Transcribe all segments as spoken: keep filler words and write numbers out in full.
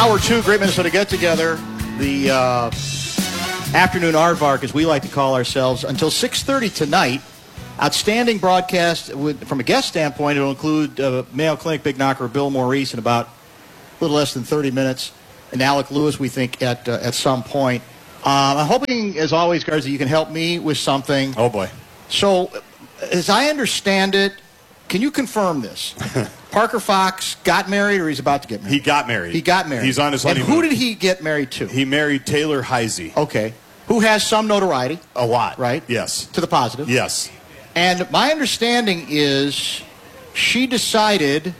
Hour two, Great Minnesota Get-Together. The uh, afternoon aardvark, as we like to call ourselves, until six thirty tonight. Outstanding broadcast. With, from a guest standpoint, it will include uh, Mayo Clinic big knocker Bill Maurice in about a little less than thirty minutes. And Alec Lewis, we think, at uh, at some point. Um, I'm hoping, as always, guys, that you can help me with something. Oh, boy. So, as I understand it, can you confirm this? Parker Fox got married, or he's about to get married? He got married. He got married. He's on his honeymoon. And who did he get married to? He married Taylor Heisey. Okay. Who has some notoriety. A lot. Right? Yes. To the positive. Yes. And my understanding is she decided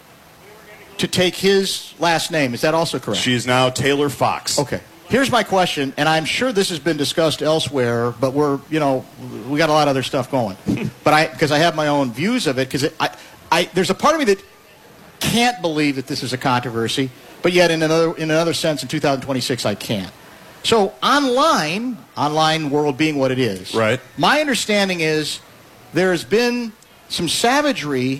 to take his last name. Is that also correct? She is now Taylor Fox. Okay. Here's my question, and I'm sure this has been discussed elsewhere, but we're, you know, we got a lot of other stuff going. But I, because I have my own views of it, because I, I, there's a part of me that can't believe that this is a controversy, but yet in another, in another sense, in two thousand twenty-six, I can. So online, online world being what it is, right? My understanding is there has been some savagery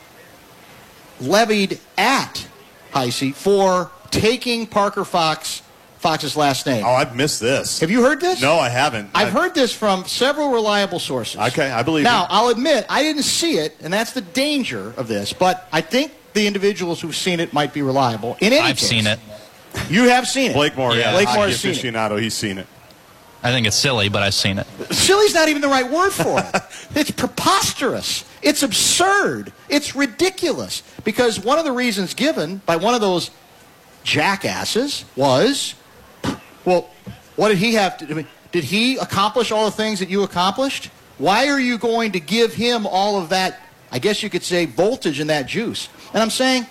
levied at Heisey for taking Parker Fox. Fox's last name. Oh, I've missed this. Have you heard this? No, I haven't. I've, I've heard this from several reliable sources. Okay, I believe Now, you. I'll admit, I didn't see it, and that's the danger of this, but I think the individuals who've seen it might be reliable. In any I've case, seen it. You have seen it? Blake Moore, Yeah. yeah. Blake Moore Hockey has seen it. aficionado, he's seen it. I think it's silly, but I've seen it. Silly's not even the right word for it. It's preposterous. It's absurd. It's ridiculous. Because one of the reasons given by one of those jackasses was... Well, what did he have to do? I mean, did he accomplish all the things that you accomplished? Why are you going to give him all of that, I guess you could say, voltage in that juice? And I'm saying,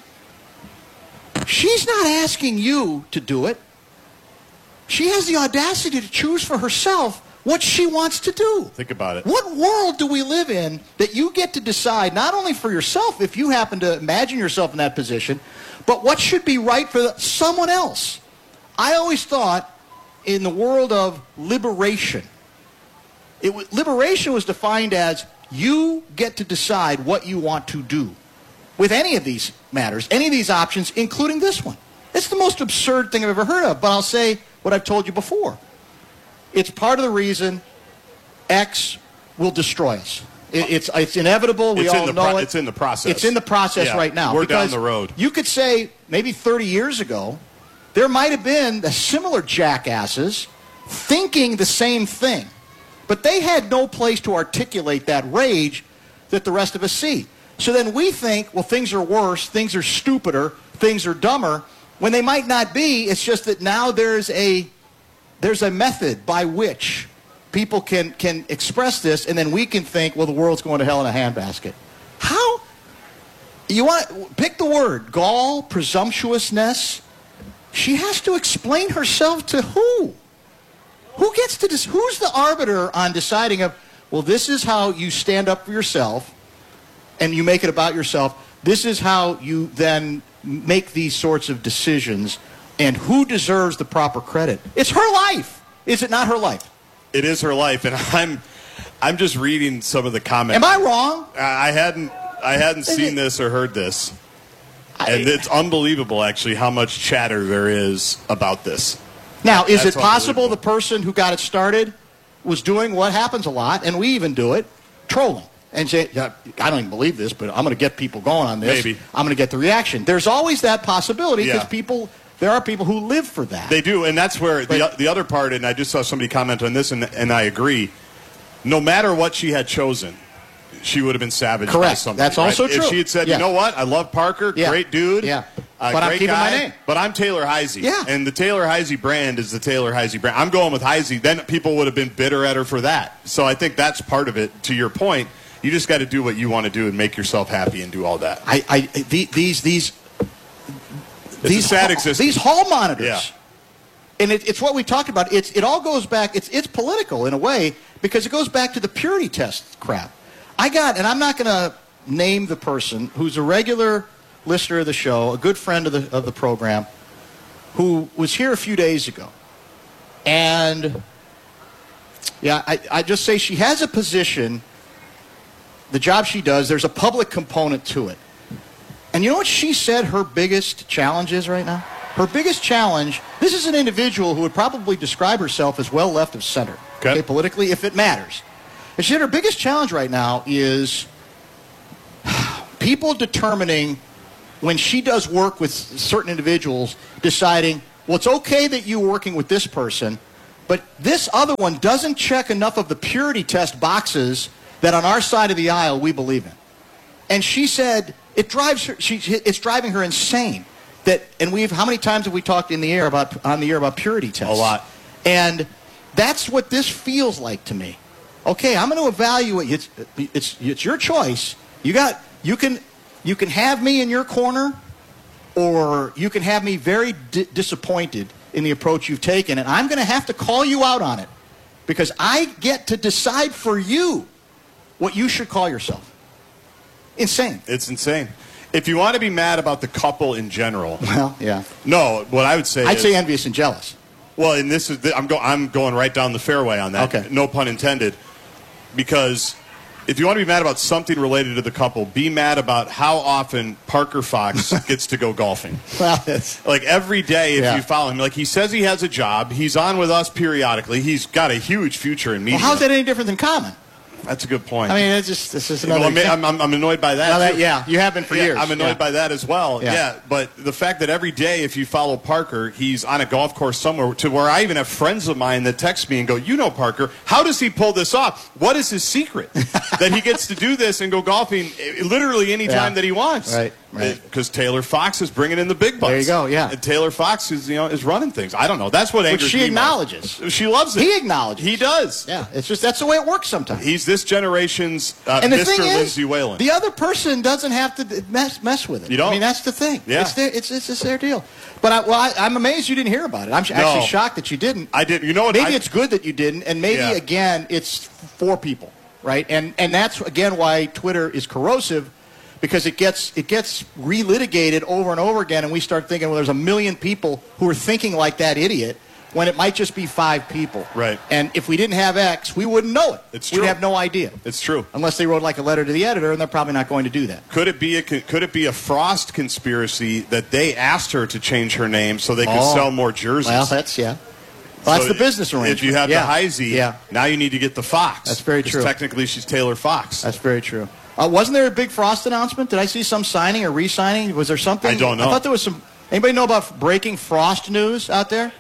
she's not asking you to do it. She has the audacity to choose for herself what she wants to do. Think about it. What world do we live in that you get to decide not only for yourself, if you happen to imagine yourself in that position, but what should be right for someone else? I always thought in the world of liberation, it w- liberation was defined as you get to decide what you want to do with any of these matters, any of these options, including this one. It's the most absurd thing I've ever heard of, but I'll say what I've told you before. It's part of the reason X will destroy us. It, it's it's inevitable. We It's in all the know pro- it. It's in the process. It's in the process Yeah, right now. We're down because the road. You could say maybe thirty years ago, there might have been similar jackasses thinking the same thing. But they had no place to articulate that rage that the rest of us see. So then we think, well, things are worse, things are stupider, things are dumber, when they might not be. It's just that now there's a there's a method by which people can, can express this, and then we can think, well, the world's going to hell in a handbasket. How? You want pick the word, gall, presumptuousness. She has to explain herself to who? Who gets to dis- who's the arbiter on deciding of, well, this is how you stand up for yourself and you make it about yourself. This is how you then make these sorts of decisions, and who deserves the proper credit? It's her life. Is it not her life? It is her life, and I'm I'm just reading some of the comments. Am I wrong? I I hadn't I hadn't Is seen it- this or heard this. I- And it's unbelievable, actually, how much chatter there is about this. Now, is That's it possible the unbelievable. person who got it started was doing what happens a lot, and we even do it, trolling? And say, yeah, I don't even believe this, but I'm going to get people going on this. Maybe. I'm going to get the reaction. There's always that possibility because Yeah. people, there are people who live for that. They do, and that's where the, But- the other part, and I just saw somebody comment on this, and, and I agree, no matter what she had chosen, she would have been savaged by Correct. somebody. That's right? also If true. she had said, Yeah. you know what, I love Parker, Yeah. great dude, Yeah. uh, But I'm great keeping guy, my name. but I'm Taylor Heisey. Yeah. And the Taylor Heisey brand is the Taylor Heisey brand. I'm going with Heisey. Then people would have been bitter at her for that. So I think that's part of it, to your point. You just got to do what you want to do and make yourself happy and do all that. I, I, the, these, these, these, a sad hall, existence. these hall monitors. Yeah. And it, it's what we talked about. It's, it all goes back. It's, it's political in a way because it goes back to the purity test crap. I got, and I'm not going to name the person who's a regular listener of the show, a good friend of the of the program, who was here a few days ago, and yeah, I, I just say she has a position. The job she does, there's a public component to it. And you know what she said her biggest challenge is right now? Her biggest challenge, this is an individual who would probably describe herself as well left of center, okay. okay, politically, if it matters. And she said her biggest challenge right now is people determining, when she does work with certain individuals, deciding, well, it's okay that you're working with this person, but this other one doesn't check enough of the purity test boxes that on our side of the aisle we believe in. And she said it drives her, she, it's driving her insane. That, and we've, how many times have we talked in the air about, on the air about purity tests? A lot. And that's what this feels like to me. Okay, I'm going to evaluate. It's, it's, it's your choice. You got, you can, you can have me in your corner, or you can have me very di- disappointed in the approach you've taken, and I'm going to have to call you out on it because I get to decide for you what you should call yourself. Insane. It's insane. If you want to be mad about the couple in general, well, yeah. No, what I would say I'd is, say envious and jealous. Well, and this is the, I'm, go, I'm going right down the fairway on that. Okay. No pun intended. Because if you want to be mad about something related to the couple, be mad about how often Parker Fox gets to go golfing. Well, it's, like every day, if yeah. you follow him, like he says he has a job, he's on with us periodically. He's got a huge future in media. well, how's that any different than Common? That's a good point. I mean, it's just this is another. Well, I'm, I'm, I'm annoyed by that. Well, that, yeah, you have been for yeah, years. I'm annoyed yeah. by that as well. Yeah. Yeah. But the fact that every day, if you follow Parker, he's on a golf course somewhere, to where I even have friends of mine that text me and go, you know, Parker, how does he pull this off? What is his secret that he gets to do this and go golfing literally any time Yeah. that he wants? Right, right. Because Taylor Fox is bringing in the big bucks. There you go, yeah. And Taylor Fox is, you know, is running things. I don't know. That's what angers Which she me acknowledges. most. She loves it. He acknowledges. He does. Yeah, it's just that's the way it works sometimes. He's this generation's uh, And the Mister thing is, Lindsay Whalen. the other person doesn't have to mess mess with it. You don't. I mean, that's the thing. Yeah. It's their, it's it's just their deal. But I, well, I, I'm amazed you didn't hear about it. I'm sh- actually No. shocked that you didn't. I did. You know what? Maybe I, it's good that you didn't, and maybe Yeah. again, it's for people, right? And and that's again why Twitter is corrosive, because it gets it gets relitigated over and over again, and we start thinking, well, there's a million people who are thinking like that idiot, when it might just be five people. Right. And if we didn't have X, we wouldn't know it. It's We'd true. have no idea. It's true. Unless they wrote like a letter to the editor, and they're probably not going to do that. Could it be a could it be a Frost conspiracy that they asked her to change her name so they could Oh. sell more jerseys? Well, that's yeah. Well, that's So the business arrangement. If you have yeah. the Heisey, yeah, now you need to get the Fox. That's very 'Cause true. Technically, she's Taylor Fox. that's very true. Uh, wasn't there a big Frost announcement? Did I see some signing or re-signing? Was there something? I don't know. I thought there was some. Anybody know about breaking Frost news out there?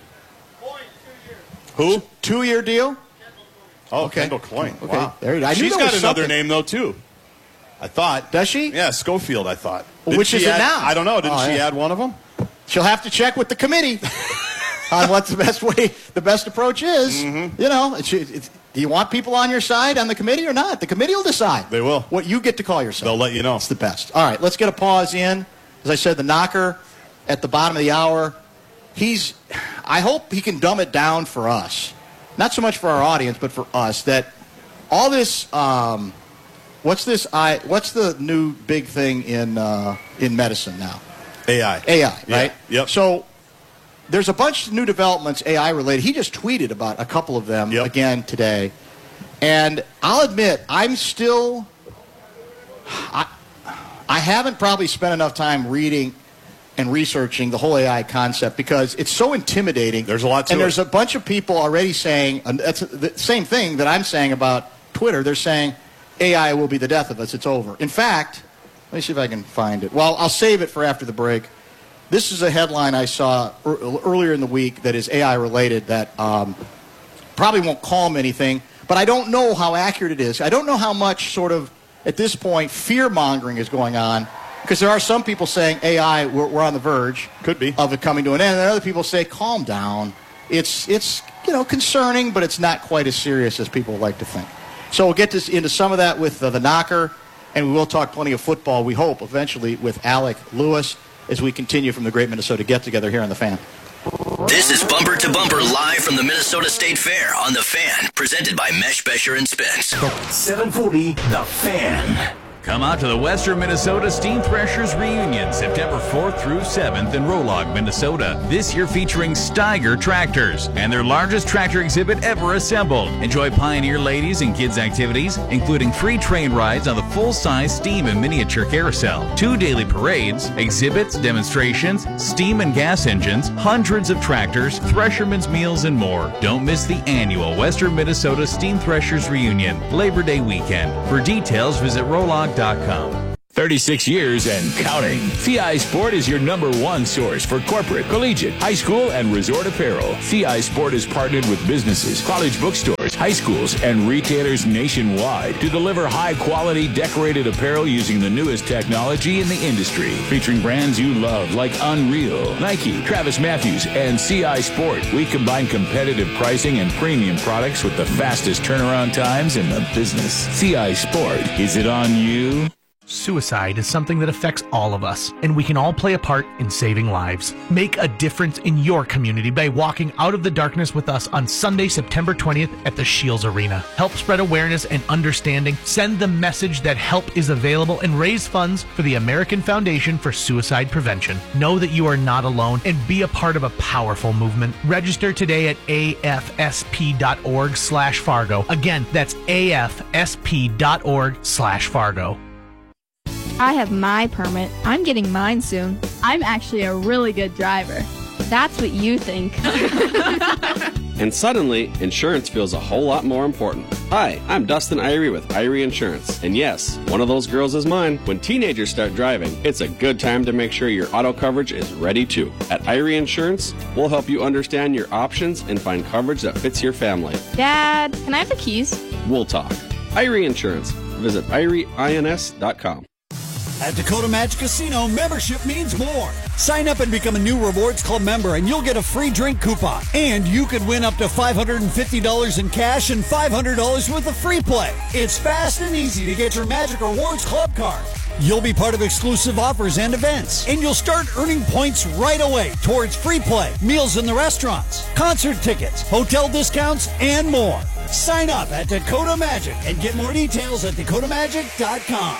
Who? Two-year deal. Oh, Okay. Kendall Coyne. Okay. Wow. There you go. I knew She's there got was another something. name though too. I thought. Does she? Yeah, Schofield. I thought. Well, Did which she is it add- now? I don't know. Didn't Oh, she yeah. add one of them? She'll have to check with the committee on what the best way, the best approach is. Mm-hmm. You know, it's, it's, do you want people on your side on the committee or not? The committee will decide. They will. What you get to call yourself. They'll let you know. It's the best. All right, let's get a pause in. As I said, the knocker at the bottom of the hour. He's. I hope he can dumb it down for us, not so much for our audience, but for us. That all this. Um, what's this? I. What's the new big thing in uh, in medicine now? A I. A I, Yeah. right? Yep. So there's a bunch of new developments A I related. He just tweeted about a couple of them Yep. again today. And I'll admit, I'm still I, I haven't probably spent enough time reading and researching the whole A I concept because it's so intimidating. There's a lot to And it. there's a bunch of people already saying, and that's the same thing that I'm saying about Twitter. They're saying A I will be the death of us. It's over. In fact, let me see if I can find it. Well, I'll save it for after the break. This is a headline I saw er- earlier in the week that is A I related that um, probably won't calm anything, but I don't know how accurate it is. I don't know how much sort of, at this point, fear-mongering is going on, because there are some people saying A I, we're, we're on the verge Could be. of it coming to an end, and then other people say, calm down. It's, it's you know, concerning, but it's not quite as serious as people like to think. So we'll get this, into some of that with uh, the knocker, and we will talk plenty of football, we hope, eventually, with Alec Lewis as we continue from the Great Minnesota Get-Together here on The Fan. This is Bumper to Bumper live from the Minnesota State Fair on The Fan, presented by Mesh Besher and Spence. seven forty The Fan. Come out to the Western Minnesota Steam Threshers Reunion September fourth through seventh in Rolog, Minnesota. This year featuring Steiger tractors and their largest tractor exhibit ever assembled. Enjoy Pioneer ladies and kids activities, including free train rides on the full-size steam and miniature carousel, two daily parades, exhibits, demonstrations, steam and gas engines, hundreds of tractors, threshermen's meals, and more. Don't miss the annual Western Minnesota Steam Threshers Reunion, Labor Day weekend. For details, visit Rolog dot com. thirty-six years and counting. F I Sport is your number one source for corporate, collegiate, high school, and resort apparel. F I Sport is partnered with businesses, college bookstores, high schools, and retailers nationwide to deliver high-quality decorated apparel using the newest technology in the industry. Featuring brands you love like Unreal, Nike, Travis Matthews, and C I Sport. We combine competitive pricing and premium products with the fastest turnaround times in the business. C I Sport. Is it on you? Suicide is something that affects all of us, and we can all play a part in saving lives. Make a difference in your community by walking out of the darkness with us on Sunday, September twentieth at the Shields Arena. Help spread awareness and understanding, send the message that help is available, and raise funds for the American Foundation for Suicide Prevention. Know that you are not alone and be a part of a powerful movement. Register today at A F S P dot org slash Fargo. Again, that's A F S P dot org slash Fargo. I have my permit. I'm getting mine soon. I'm actually a really good driver. That's what you think. And suddenly, insurance feels a whole lot more important. Hi, I'm Dustin Irie with Irie Insurance. And yes, one of those girls is mine. When teenagers start driving, it's a good time to make sure your auto coverage is ready too. At Irie Insurance, we'll help you understand your options and find coverage that fits your family. Dad, can I have the keys? We'll talk. Irie Insurance. Visit irie ins dot com. At Dakota Magic Casino, membership means more. Sign up and become a new Rewards Club member, and you'll get a free drink coupon. And you could win up to five hundred fifty dollars in cash and five hundred dollars worth of free play. It's fast and easy to get your Magic Rewards Club card. You'll be part of exclusive offers and events, and you'll start earning points right away towards free play, meals in the restaurants, concert tickets, hotel discounts, and more. Sign up at Dakota Magic and get more details at dakota magic dot com.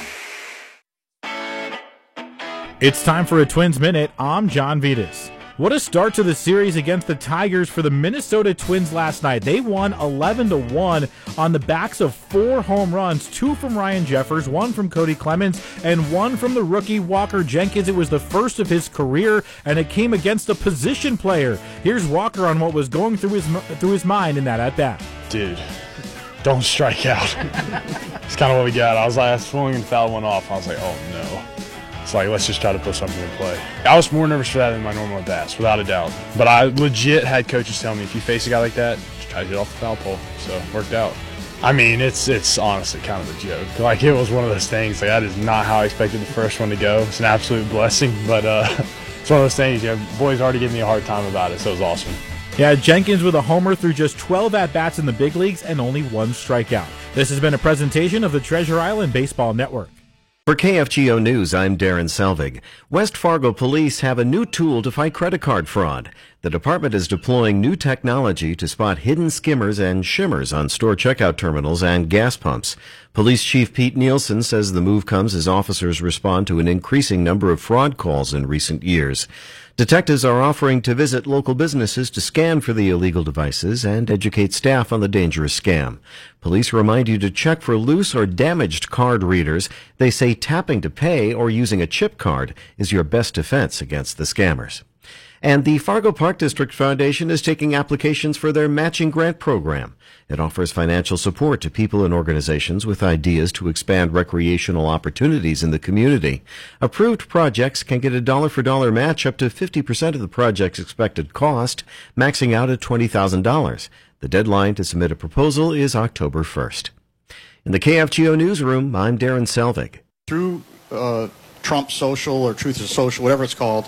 It's time for a Twins Minute. I'm John Vitas. What a start to the series against the Tigers for the Minnesota Twins last night. They won eleven to one on the backs of four home runs, two from Ryan Jeffers, one from Cody Clemens, and one from the rookie Walker Jenkins. It was the first of his career, and it came against a position player. Here's Walker on what was going through his through his mind in that at-bat. Dude, don't strike out. It's kind of what we got. I was like, I swung and fouled one off. I was like, oh no. It's like, let's just try to put something in play. I was more nervous for that than my normal at-bats, without a doubt. But I legit had coaches tell me, if you face a guy like that, just try to get off the foul pole. So it worked out. I mean, it's it's honestly kind of a joke. Like, it was one of those things. Like, that is not how I expected the first one to go. It's an absolute blessing. But uh, it's one of those things, you know, boys already giving me a hard time about it, so it was awesome. Yeah, Jenkins with a homer through just twelve at-bats in the big leagues and only one strikeout. This has been a presentation of the Treasure Island Baseball Network. For K F G O News, I'm Darren Selvig. West Fargo police have a new tool to fight credit card fraud. The department is deploying new technology to spot hidden skimmers and shimmers on store checkout terminals and gas pumps. Police Chief Pete Nielsen says the move comes as officers respond to an increasing number of fraud calls in recent years. Detectives are offering to visit local businesses to scan for the illegal devices and educate staff on the dangerous scam. Police remind you to check for loose or damaged card readers. They say tapping to pay or using a chip card is your best defense against the scammers. And the Fargo Park District Foundation is taking applications for their matching grant program. It offers financial support to people and organizations with ideas to expand recreational opportunities in the community. Approved projects can get a dollar-for-dollar match up to fifty percent of the project's expected cost, maxing out at twenty thousand dollars. The deadline to submit a proposal is October first. In the K F G O Newsroom, I'm Darren Selvig. Through uh, Trump Social or Truth is Social, whatever it's called,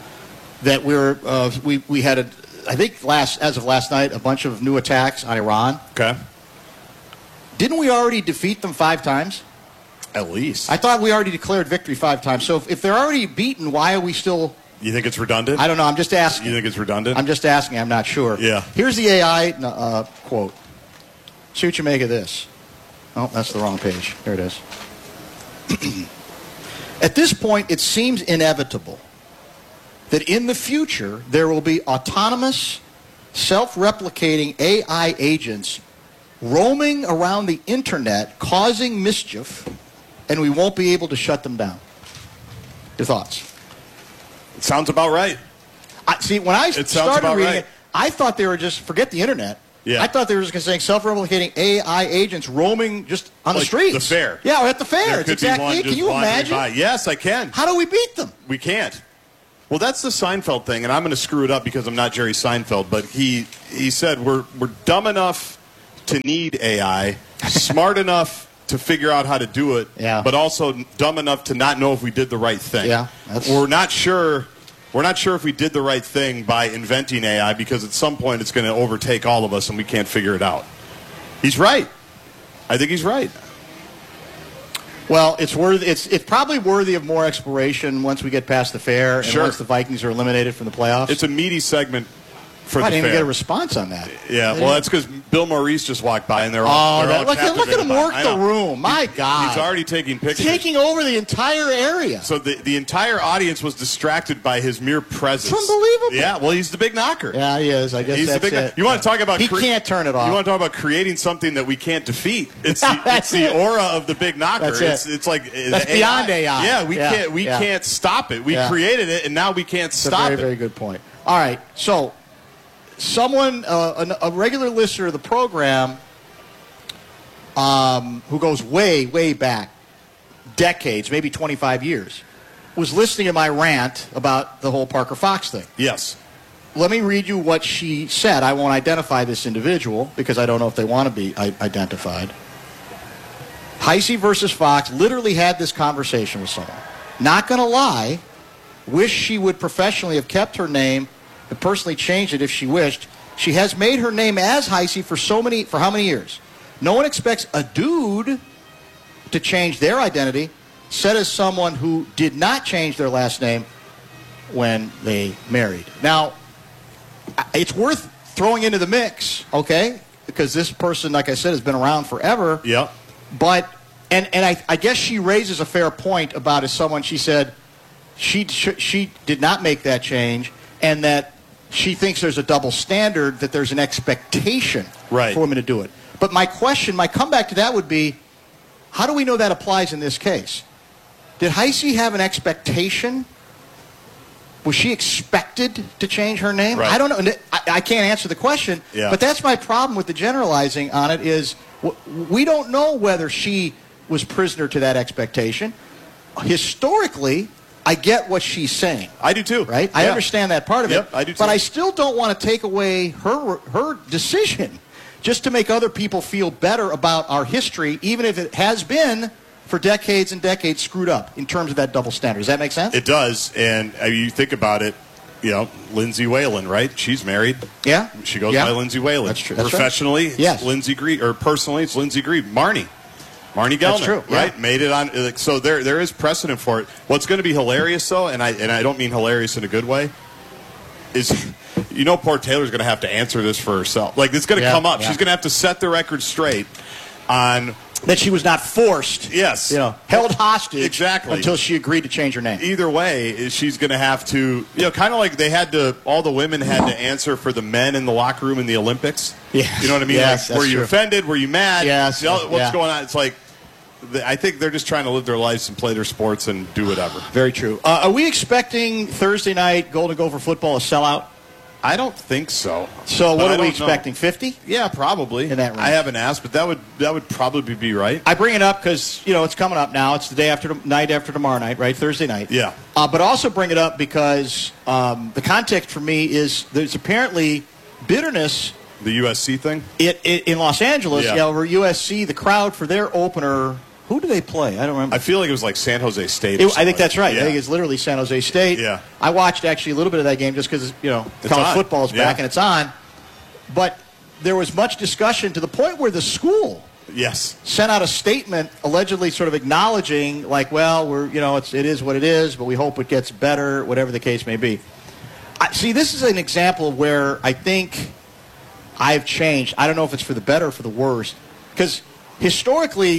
that we're uh, we we had a I think last as of last night a bunch of new attacks on Iran. Okay. Didn't we already defeat them five times? At least. I thought we already declared victory five times. So if, if they're already beaten, why are we still? You think it's redundant? I don't know. I'm just asking. You think it's redundant? I'm just asking. I'm not sure. Yeah. Here's the A I uh, quote. See what you make of this. Oh, that's the wrong page. There it is. At this point, it seems inevitable that in the future there will be autonomous, self-replicating A I agents roaming around the internet causing mischief, and we won't be able to shut them down. Your thoughts? It sounds about right. I, see, when I It sounds started about reading right. it, I thought they were just, forget the internet. Yeah. I thought they were just going to say self-replicating A I agents roaming just on the Like streets. the fair. Yeah, or at the fair. There It's could be exactly one it. Can just you wandering imagine? by. Yes, I can. How do we beat them? We can't. Well, that's the Seinfeld thing, and I'm going to screw it up because I'm not Jerry Seinfeld, but he he said we're we're dumb enough to need A I, smart enough to figure out how to do it, Yeah. but also dumb enough to not know if we did the right thing. Yeah, that's- We're not sure we're not sure if we did the right thing by inventing A I because at some point it's going to overtake all of us and we can't figure it out. He's right. I think he's right. Well, it's worth. It's it's probably worthy of more exploration once we get past the fair and Sure. once the Vikings are eliminated from the playoffs. It's a meaty segment for I the didn't fair. even get a response on that. Yeah, They well, didn't- that's because Bill Maurice just walked by and they're all, Oh, they're that- all look at- look at him captivated by work I the know. room. My He- God. He's already taking pictures. taking over the entire area. So the, the entire audience was distracted by his mere presence. It's unbelievable. Yeah, well, he's the big knocker. Yeah, he is. I guess He's that's the big. it. You want to talk about? He can't turn it off. You want to talk about creating something that we can't defeat? It's Yeah, the, that's it's the it. aura of the big knocker. That's it. It's, it's like uh, That's the beyond A I. Yeah, we Yeah, can't. We yeah. can't stop it. We Yeah. created it, and now we can't That's a stop very, it. very good point. All right, so someone, uh, a, a regular listener of the program, um, who goes way, way back, decades, maybe twenty-five years, was listening to my rant about the whole Parker Fox thing. Yes. Let me read you what she said. I won't identify this individual because I don't know if they want to be i- identified. Heisey versus Fox literally had this conversation with someone. Not going to lie, wish she would professionally have kept her name and personally changed it if she wished. She has made her name as Heisey for so many, for how many years? No one expects a dude to change their identity, said as someone who did not change their last name when they married. Now, it's worth throwing into the mix, okay? Because this person, like I said, has been around forever. Yeah. But, and, and I, I guess she raises a fair point about as someone, she said she, she did not make that change and that she thinks there's a double standard, that there's an expectation Right. for women to do it. But my question, my comeback to that would be, how do we know that applies in this case? Did Heisey have an expectation? Was she expected to change her name? Right. I don't know. And I, I can't answer the question. Yeah. But that's my problem with the generalizing on it is w- we don't know whether she was prisoner to that expectation. Historically, I get what she's saying. I do too. Right? I Yeah. understand that part of Yep, it. I do too. But I still don't want to take away her her decision just to make other people feel better about our history, even if it has been for decades and decades screwed up in terms of that double standard. Does that make sense? It does, and uh, you think about it. You know, Lindsay Whalen, right? She's married. Yeah. She goes Yeah. by Lindsay Whalen. That's true. That's right. Professionally, it's Yes. Lindsay Greed, or personally, it's Lindsay Greed. Marnie. Marnie Gellner, That's true, yeah. right? Made it on. like, So there, there is precedent for it. What's going to be hilarious, though, and I, and I don't mean hilarious in a good way, is, you know, poor Taylor's going to have to answer this for herself. Like, it's going to Yeah, come up. yeah. She's going to have to set the record straight on that she was not forced, yes, you know, held hostage exactly until she agreed to change her name. Either way, is she's going to have to, you know, kind of like they had to, all the women had to answer for the men in the locker room in the Olympics. Yeah. You know what I mean? Yes, like, were that's you true. offended? Were you mad? Yes, You know, what's yeah. going on? It's like, the- I think they're just trying to live their lives and play their sports and do whatever. Very true. Uh, are we expecting Thursday night Golden Gopher football to sell out? I don't think so. So But what I are we don't know. expecting? fifty? Yeah, probably. In that range. I haven't asked, but that would that would probably be right. I bring it up because, you know, it's coming up now. It's the day after, night after tomorrow night, right? Thursday night. Yeah. Uh, but also bring it up because um, the context for me is there's apparently bitterness The U S C thing? it, it, in Los Angeles. Yeah. Yeah, over U S C, the crowd for their opener. Who do they play? I don't remember. I feel like it was like San Jose State. or It- I think something. that's right. Yeah. I think it's literally San Jose State. Yeah. I watched actually a little bit of that game just because, you know, It's college on. football's Yeah. back and it's on. But there was much discussion to the point where the school Yes. sent out a statement allegedly sort of acknowledging, like, well, we're, you know, it's, it is what it is, but we hope it gets better, whatever the case may be. I, see, this is an example of where I think I've changed. I don't know if it's for the better or for the worse. Because historically,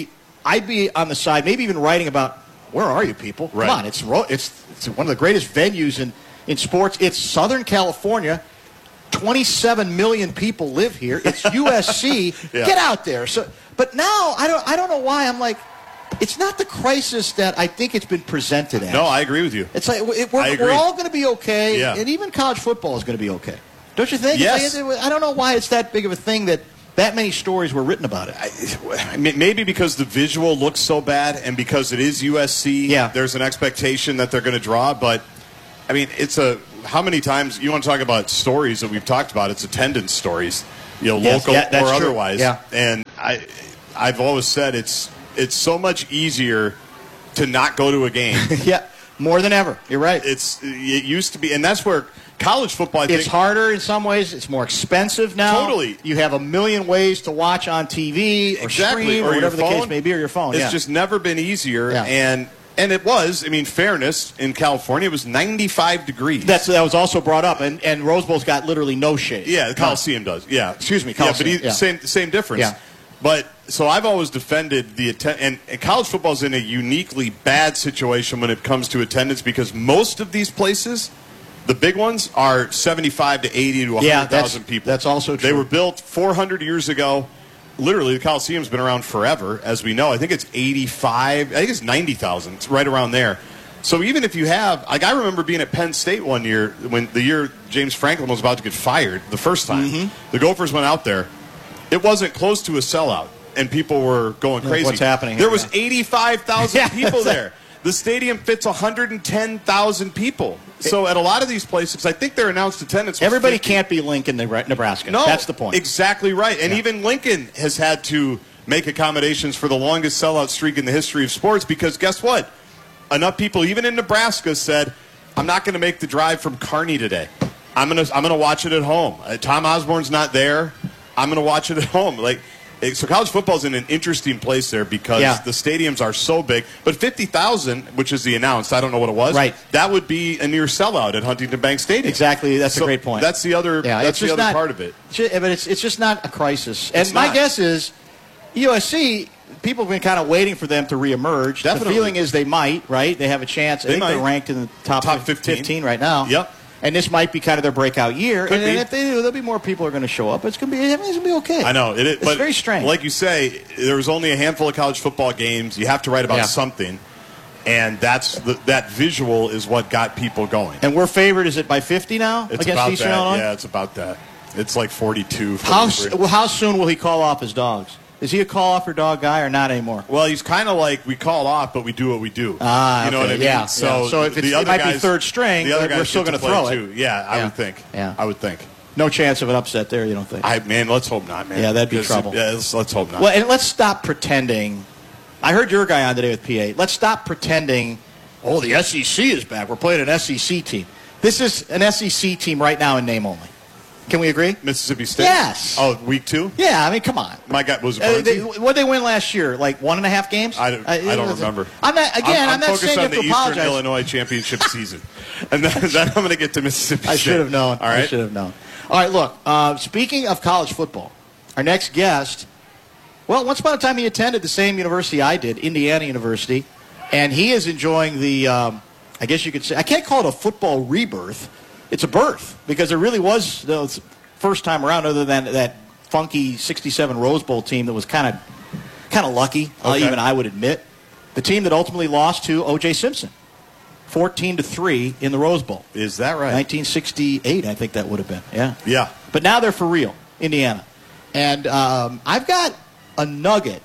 I'd be on the side, maybe even writing about, where are you people? Right. Come on, it's, ro- it's it's one of the greatest venues in, in sports. It's Southern California. twenty-seven million people live here. It's U S C. Yeah. Get out there. So, but now I don't I don't know why I'm like, it's not the crisis that I think it's been presented as. No, I agree with you. It's like it, we're, I agree. we're all going to be okay, Yeah. and even college football is going to be okay. Don't you think? Yes. It's like, I don't know why it's that big of a thing that that many stories were written about it. I mean, maybe because the visual looks so bad and because it is U S C, Yeah. there's an expectation that they're going to draw. But, I mean, it's a – how many times – you want to talk about stories that we've talked about. It's attendance stories, you know, Yes, local yeah, that's or true. otherwise. Yeah. And I, I've always said it's it's so much easier to not go to a game. Yeah, more than ever. You're right. It's It used to be – and that's where college football, I think – It's harder in some ways. It's more expensive now. Totally. You have a million ways to watch on T V or Exactly. stream or, Or your whatever the case phone. may be, or your phone. It's yeah. just never been easier. Yeah. And and it was, I mean, fairness, in California, it was ninety-five degrees. That's that was also brought up, and, and Rose Bowl's got literally no shade. Yeah, the Coliseum does. Yeah. Excuse me, Yeah, but Coliseum, he, yeah. same same difference. Yeah. But so I've always defended the attendance, and, and college football is in a uniquely bad situation when it comes to attendance because most of these places, the big ones, are seventy-five to eighty to one Yeah, hundred that's- thousand people. that's also They true. were built four hundred years ago. Literally, the Coliseum's been around forever, as we know. I think it's eighty-five. I think it's ninety thousand. It's right around there. So even if you have, like I remember being at Penn State one year when the year James Franklin was about to get fired the first time. Mm-hmm. The Gophers went out there. It wasn't close to a sellout, and people were going Yeah, crazy. what's happening There here, was yeah. eighty-five thousand Yeah, people that's there. The stadium fits one hundred ten thousand people. So at a lot of these places, I think their announced attendance was Everybody fifty. can't be Lincoln, Nebraska. No, That's the point. Exactly right. And Yeah. even Lincoln has had to make accommodations for the longest sellout streak in the history of sports because guess what? Enough people, even in Nebraska, said, "I'm not going to make the drive from Kearney today. I'm going to I'm going to watch it at home. Uh, Tom Osborne's not there. I'm going to watch it at home." Like. it- So college football's in an interesting place there because Yeah. the stadiums are so big. But fifty thousand, which is the announced, I don't know what it was. Right. That would be a near sellout at Huntington Bank Stadium. Exactly. That's So a great point. That's the other. Yeah, that's it's the just other not, part of it. ju- But it's it's just not a crisis. It's And my not. guess is U S C. People have been kind of waiting for them to reemerge. Definitely. The feeling is they might. Right? They have a chance. I They think they're might. ranked in the top, Top fifteen. fifteen right now. Yep. And this might be kind of their breakout year. Could and then be. if they do, there'll be more people who are going to show up. It's going to be everything's going to be okay. I know it is, It's but very strange. Like you say, there was only a handful of college football games. You have to write about Yeah. something, and that's the, that visual is what got people going. And we're favored. Is it by fifty now It's against about Eastern that. Illinois? Yeah, it's about that. It's like forty-two. How forty-three. s- well, how soon will he call off his dogs? Is he a call off or dog guy or not anymore? Well, he's kind of like we call off, but we do what we do. Ah, you know okay, what I mean? yeah, so, yeah. So if the it's- it other might be guys, third string, the other but guys we're still get gonna play throw it. too. Yeah, I Yeah. would think. Yeah. I would think. No chance of an upset there, you don't think? I man, let's hope not, man. Yeah, that'd be Because- trouble. Yeah, let's, let's hope not. Well, and let's stop pretending. I heard your guy on today with P A. Let's stop pretending, oh, the S E C is back. We're playing an S E C team. This is an S E C team right now in name only. Can we agree? Mississippi State. Yes. Oh, week two. Yeah, I mean, come on. My guy was it Uh, they, Bernsey? what they win last year? Like one and a half games? I don't, Uh, I it don't was- remember. I'm not, again, I'm, I'm, not focused saying you on have the to Eastern apologize. Illinois championship season, and then, then I'm going to get to Mississippi I State. should have known. All right. I should have known. All right, look, uh, speaking of college football, our next guest, well, once upon a time he attended the same university I did, Indiana University, and he is enjoying the, um, I guess you could say, I can't call it a football rebirth. It's a birth, because there really was the first time around, other than that funky sixty-seven Rose Bowl team that was kind of kind of lucky, uh, Okay. even I would admit. The team that ultimately lost to O J Simpson, fourteen to three in the Rose Bowl. Is that right? nineteen sixty-eight, I think that would have been. Yeah. Yeah. But now they're for real, Indiana. And um, I've got a nugget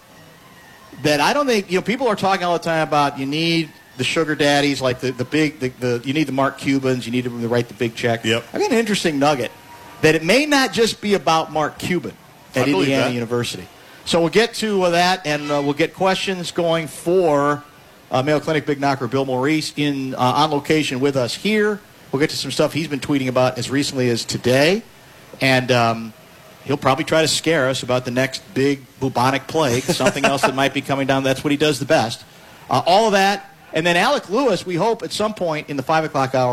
that I don't think, you know, people are talking all the time about you need the sugar daddies, like the, the big, the, the you need the Mark Cubans, you need to write the big check. Yep. I've got an interesting nugget that it may not just be about Mark Cuban at I believe Indiana that. University. So we'll get to uh, that, and uh, we'll get questions going for uh, Mayo Clinic Big Knocker Bill Maurice in uh, on location with us here. We'll get to some stuff he's been tweeting about as recently as today, and um, he'll probably try to scare us about the next big bubonic plague, something else that might be coming down. That's what he does the best. Uh, all of that, and then Alec Lewis, we hope at some point in the five o'clock hour,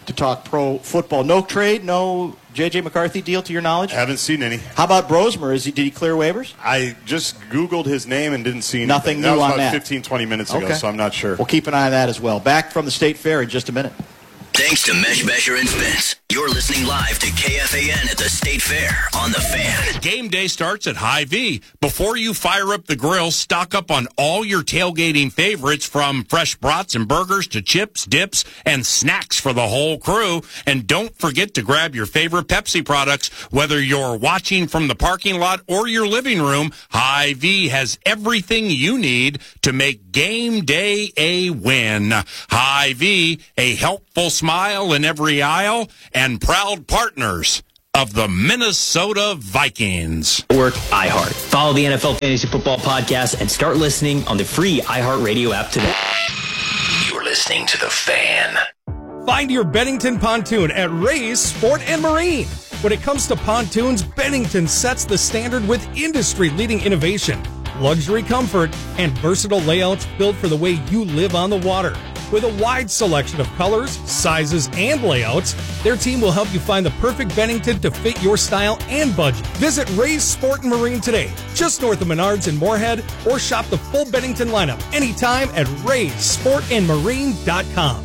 to talk pro football. No trade, no J J. McCarthy deal to your knowledge? Haven't seen any. How about Brosmer? Is he, did he clear waivers? I just Googled his name and didn't see anything. Nothing that new was on about that. fifteen, twenty minutes ago, Okay. so I'm not sure. We'll keep an eye on that as well. Back from the State Fair in just a minute. Thanks to Mesh Measure and Spence. You're listening live to K F A N at the State Fair on The Fan. Game day starts at Hy-Vee. Before you fire up the grill, stock up on all your tailgating favorites, from fresh brats and burgers to chips, dips, and snacks for the whole crew. And don't forget to grab your favorite Pepsi products. Whether you're watching from the parking lot or your living room, Hy-Vee has everything you need to make game day a win. Hy-Vee, a helpful smile in every aisle, and proud partners of the Minnesota Vikings. Work iHeart. Follow the N F L Fantasy Football Podcast and start listening on the free iHeartRadio app today. You're listening to The Fan. Find your Bennington pontoon at Ray's Sport and Marine. When it comes to pontoons, Bennington sets the standard with industry-leading innovation, luxury comfort, and versatile layouts built for the way you live on the water. With a wide selection of colors, sizes, and layouts, their team will help you find the perfect Bennington to fit your style and budget. Visit Ray's Sport and Marine today, just north of Menards in Moorhead, or shop the full Bennington lineup anytime at rays sport and marine dot com.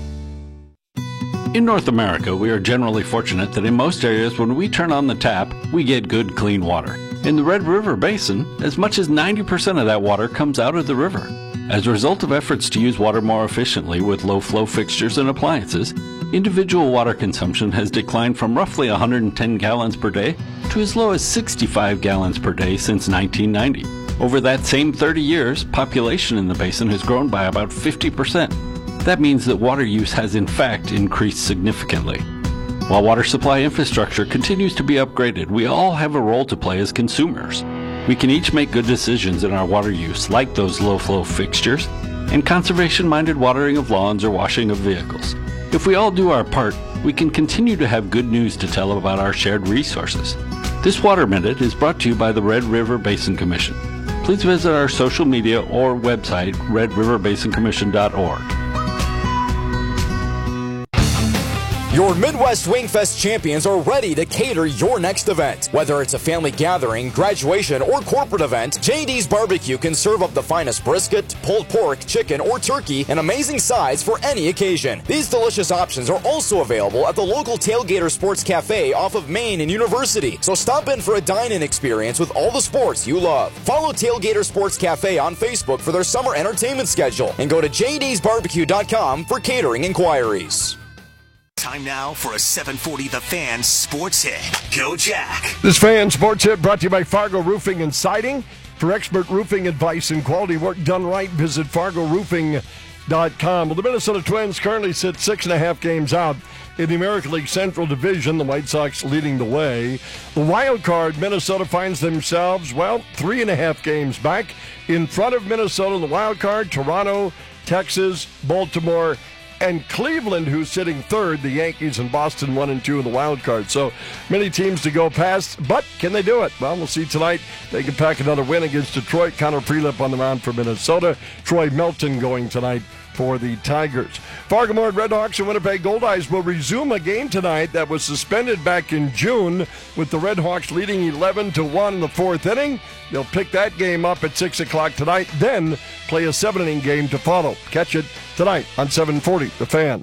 In North America, we are generally fortunate that in most areas when we turn on the tap, we get good, clean water. In the Red River Basin, as much as ninety percent of that water comes out of the river. As a result of efforts to use water more efficiently with low-flow fixtures and appliances, individual water consumption has declined from roughly one hundred ten gallons per day to as low as sixty-five gallons per day since nineteen ninety. Over that same thirty years, population in the basin has grown by about fifty percent. That means that water use has in fact increased significantly. While water supply infrastructure continues to be upgraded, we all have a role to play as consumers. We can each make good decisions in our water use, like those low-flow fixtures and conservation-minded watering of lawns or washing of vehicles. If we all do our part, we can continue to have good news to tell about our shared resources. This Water Minute is brought to you by the Red River Basin Commission. Please visit our social media or website, red river basin commission dot org. Your Midwest Wingfest champions are ready to cater your next event. Whether it's a family gathering, graduation, or corporate event, J D's Barbecue can serve up the finest brisket, pulled pork, chicken, or turkey in amazing size for any occasion. These delicious options are also available at the local Tailgater Sports Cafe off of Main and University. So stop in for a dine-in experience with all the sports you love. Follow Tailgater Sports Cafe on Facebook for their summer entertainment schedule and go to j d's barbecue dot com for catering inquiries. Time now for a seven forty The Fan Sports Hit. Go Jack. This Fan Sports Hit brought to you by Fargo Roofing and Siding. For expert roofing advice and quality work done right, visit fargo roofing dot com. Well, the Minnesota Twins currently sit six and a half games out in the American League Central Division, the White Sox leading the way. The wild card, Minnesota finds themselves, well, three and a half games back. In front of Minnesota, the wild card, Toronto, Texas, Baltimore, and Cleveland, who's sitting third. The Yankees and Boston one and two in the wild card. So many teams to go past, but can they do it? Well, we'll see tonight. They can pack another win against Detroit. Connor Prelip on the mound for Minnesota. Troy Melton going tonight for the Tigers. Fargo-Moorhead Redhawks and Winnipeg Goldeyes will resume a game tonight that was suspended back in June, with the Redhawks leading eleven to one in the fourth inning. They'll pick that game up at six o'clock tonight, then play a seven-inning game to follow. Catch it tonight on seven forty, The Fan.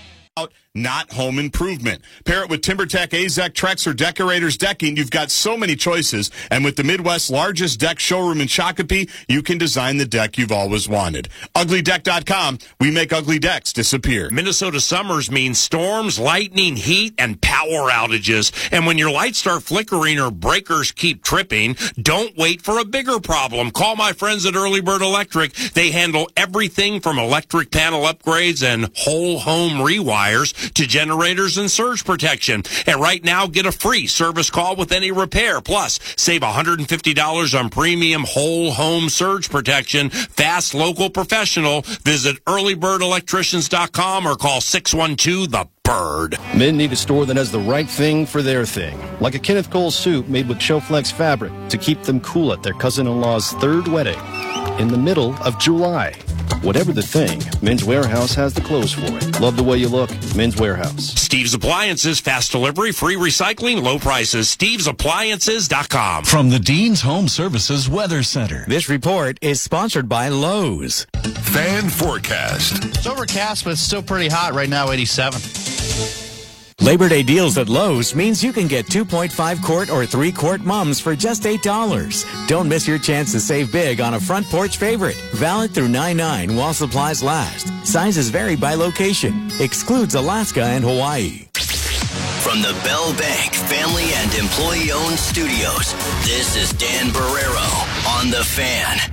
Not home improvement. Pair it with TimberTech, Azek, Trex, or Decorators Decking. You've got so many choices. And with the Midwest's largest deck showroom in Shakopee, you can design the deck you've always wanted. ugly deck dot com. We make ugly decks disappear. Minnesota summers mean storms, lightning, heat, and power outages. And when your lights start flickering or breakers keep tripping, don't wait for a bigger problem. Call my friends at Early Bird Electric. They handle everything from electric panel upgrades and whole home rewires to generators and surge protection. And right now, get a free service call with any repair. Plus, save one hundred fifty dollars on premium whole home surge protection. Fast, local, professional. Visit early bird electricians dot com or call six one two, the bird. Men need a store that has the right thing for their thing. Like a Kenneth Cole suit made with Showflex fabric to keep them cool at their cousin-in-law's third wedding in the middle of July. Whatever the thing, Men's Warehouse has the clothes for it. Love the way you look? Men's Warehouse. Steve's Appliances, fast delivery, free recycling, low prices. Steves Appliances dot com. From the Dean's Home Services Weather Center. This report is sponsored by Lowe's. Fan forecast. It's overcast, but it's still pretty hot right now, eighty-seven. Labor Day deals at Lowe's means you can get two point five quart or three quart mums for just eight dollars. Don't miss your chance to save big on a front porch favorite. Valid through nine nine while supplies last. Sizes vary by location. Excludes Alaska and Hawaii. From the Bell Bank family and employee-owned studios, this is Dan Barrero on The Fan.